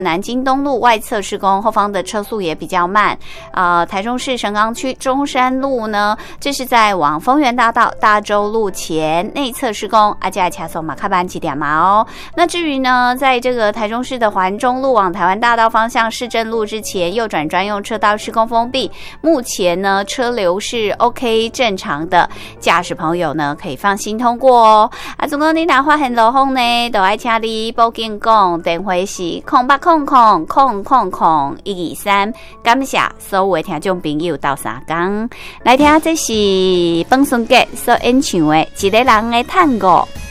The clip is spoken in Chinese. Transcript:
南京东路外侧施工，后方的车速也比较慢。台中市神冈区中山路呢，这是在往丰原大道大洲路前内侧施工，加卡送马卡班几点嘛哦。那至于呢，在这个台中市的环中路往台湾大道方向市政路之前，右转专用车道施工封闭，目前呢车流是 OK 正常的，驾驶朋友呢可以放心通过哦。如果你若发现路况呢，就要请你报警讲，电话是080000000123。感谢所有的听众朋友到三江来听，这是放松节所演唱的《一个人的探戈》。